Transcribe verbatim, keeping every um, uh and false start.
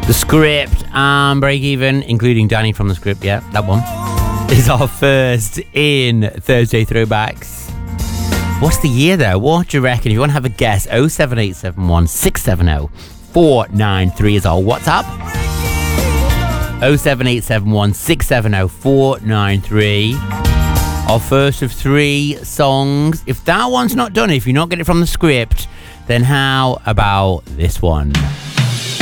The Script and Break Even, including Danny from The Script, yeah, that one, is our first in Thursday Throwbacks. What's the year though? What do you reckon? If you want to have a guess, oh seven eight seven one six seven oh four nine three is our WhatsApp. oh seven eight seven one six seven oh four nine three. Our first of three songs. If that one's not done, if you're not getting it from The Script, then how about this one?